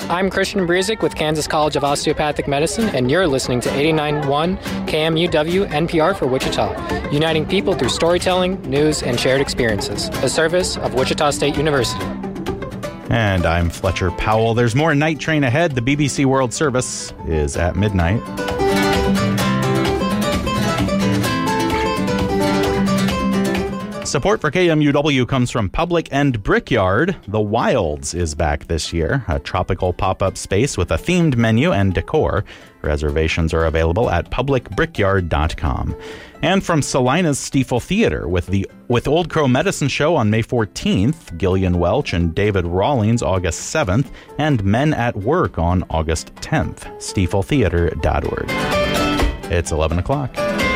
I'm Christian Brezik with Kansas College of Osteopathic Medicine, and you're listening to 89.1 KMUW NPR for Wichita, uniting people through storytelling, news, and shared experiences, a service of Wichita State University. And I'm Fletcher Powell. There's more Night Train ahead. The BBC World Service is at midnight. Support for KMUW comes from Public and Brickyard. The Wilds is back this year, a tropical pop-up space with a themed menu and decor. Reservations are available at publicbrickyard.com. And from Salina's Stiefel Theater with Old Crow Medicine Show on May 14th, Gillian Welch and David Rawlings August 7th, and Men at Work on August 10th. StiefelTheater.org. It's 11 o'clock.